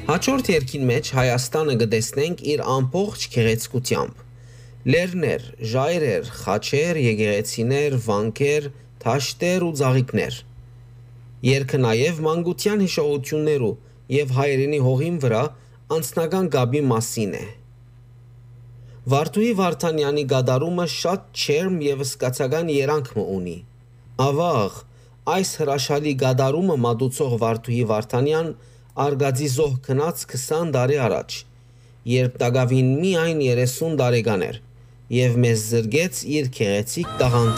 Հաջորդ երգին մեջ Հայաստանը կտեսնենք իր ամբողջ գեղեցկությամբ. լերներ, ժայռեր, խաչեր, եկեղեցիներ, վանքեր, դաշտեր ու ծաղիկներ։ Երգը նաև մանկության հիշողություններու եւ հայրենի հողին վրա անձնական կապի մասին է։ Վարդուհի Վարդանյանի գադարումը շատ չերմ եւ սկացական երանգ ունի։ Ավաղ, այս հրաշալի գադարումը մատուցող Վարդուհի Վարդանյան արգածի զոհ գնաց 20 տարի առաջ, երբ տագավին միայն 30 տարեկան էր, եւ մեզ զրկեց իր գեղեցիկ տաղանդը։